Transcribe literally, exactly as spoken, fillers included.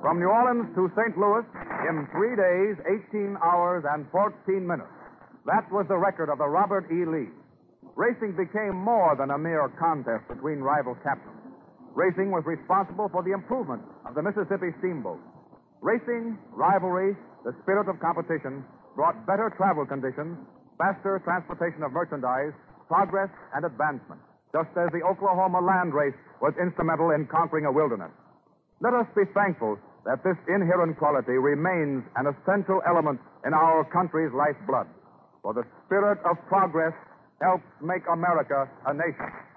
From New Orleans to Saint Louis in three days, eighteen hours, and fourteen minutes. That was the record of the Robert E. Lee. Racing became more than a mere contest between rival captains. Racing was responsible for the improvement of the Mississippi steamboat. Racing, rivalry, the spirit of competition brought better travel conditions, faster transportation of merchandise, progress, and advancement, just as the Oklahoma land race was instrumental in conquering a wilderness. Let us be thankful that this inherent quality remains an essential element in our country's lifeblood, for the spirit of progress helps make America a nation.